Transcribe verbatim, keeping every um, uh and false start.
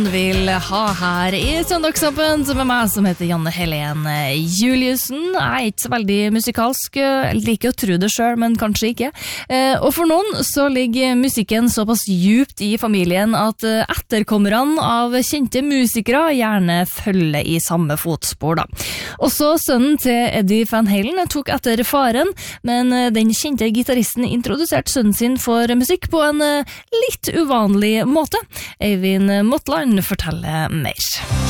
vil ha her i Søndagsåpen som er meg som heter Janne Helen Juliussen. Jeg er ikke så veldig musikalsk, jeg liker å tro det selv, men kanskje ikke. Og for noen så ligger musikken såpass djupt i familien at etterkommerne av kjente musikere gjerne følger i samme fotspor da. Også sønnen til Eddie Van Halen tok etter faren, men den kjente gitaristen introduserte sønnen sin for musikk på en litt uvanlig måte. Eivind Motland forteller mer.